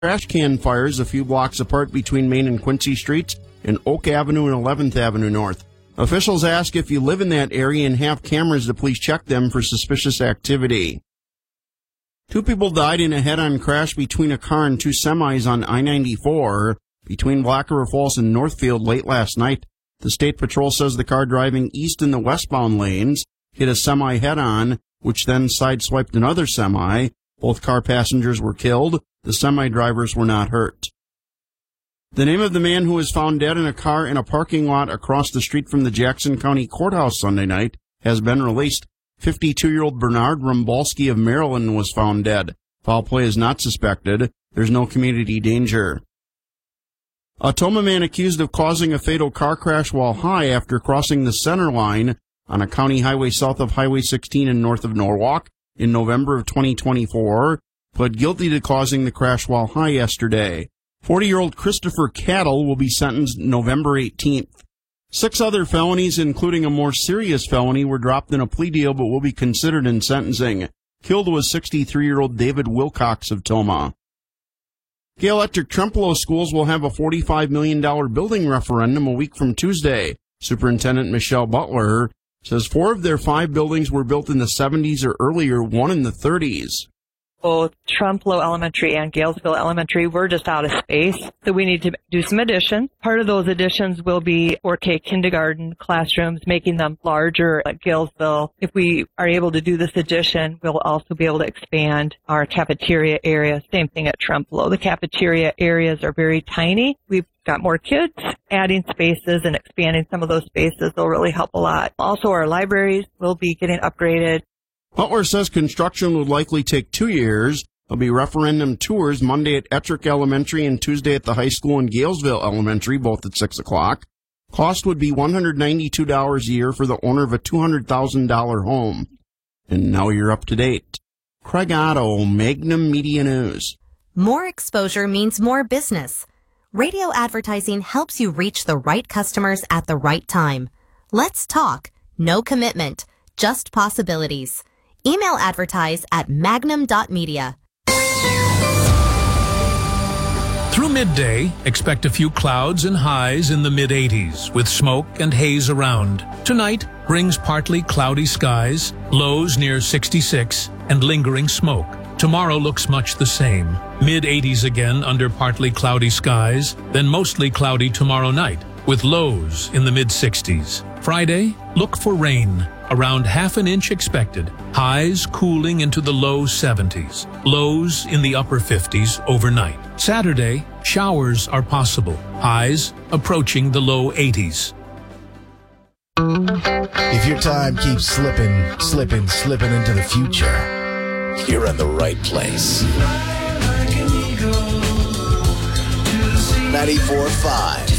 trash can fires a few blocks apart between Main and Quincy Streets and Oak Avenue and 11th Avenue North. Officials ask if you live in that area and have cameras to please check them for suspicious activity. 2 people died in a head-on crash between a car and 2 semis on I-94 between Black River Falls and Northfield late last night. The State Patrol says the car driving east in the westbound lanes hit a semi head-on, which then sideswiped another semi. Both car passengers were killed. The semi-drivers were not hurt. The name of the man who was found dead in a car in a parking lot across the street from the Jackson County Courthouse Sunday night has been released. 52-year-old Bernard Rumbalski of Maryland was found dead. Foul play is not suspected. There's no community danger. A Toma man accused of causing a fatal car crash while high after crossing the center line on a county highway south of Highway 16 and north of Norwalk in November of 2024 pled guilty to causing the crash while high yesterday. 40-year-old Christopher Cattle will be sentenced November 18th. 6 other felonies, including a more serious felony, were dropped in a plea deal but will be considered in sentencing. Killed was 63-year-old David Wilcox of Toma. Gale Electric Trempealeau schools will have a $45 million building referendum a week from Tuesday. Superintendent Michelle Butler says 4 of their 5 buildings were built in the 70s or earlier, 1 in the 30s. Both Trempealeau Elementary and Galesville Elementary were just out of space, so we need to do some additions. Part of those additions will be 4K kindergarten classrooms, making them larger at Galesville. If we are able to do this addition, we'll also be able to expand our cafeteria area. Same thing at Trempealeau. The cafeteria areas are very tiny. We've got more kids. Adding spaces and expanding some of those spaces will really help a lot. Also, our libraries will be getting upgraded. Butler says construction would likely take 2 years. There'll be referendum tours Monday at Ettrick Elementary and Tuesday at the high school in Galesville Elementary, both at 6 o'clock. Cost would be $192 a year for the owner of a $200,000 home. And now you're up to date. Craig Otto, Magnum Media News. More exposure means more business. Radio advertising helps you reach the right customers at the right time. Let's talk. No commitment, just possibilities. Email advertise at magnum.media. Through midday, expect a few clouds and highs in the mid-80s with smoke and haze around. Tonight brings partly cloudy skies, lows near 66, and lingering smoke. Tomorrow looks much the same. Mid-80s again under partly cloudy skies, then mostly cloudy tomorrow night with lows in the mid-60s. Friday, look for rain. Around ½ an inch expected. Highs cooling into the low 70s. Lows in the upper 50s overnight. Saturday, showers are possible. Highs approaching the low 80s. If your time keeps slipping into the future, you're in the right place. 94.5